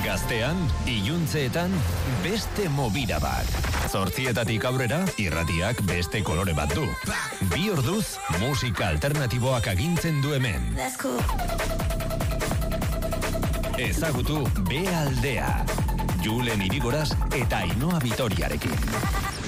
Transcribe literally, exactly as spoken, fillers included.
Gaztean, iluntzeetan, beste mobida bat. Zortzietatik aurrera, irratiak beste kolore bat du. Bi orduz, musika alternatiboak agintzen du hemen. Ezagutu B aldea. Julen Irigoras eta Ainhoa Vitoriarekin.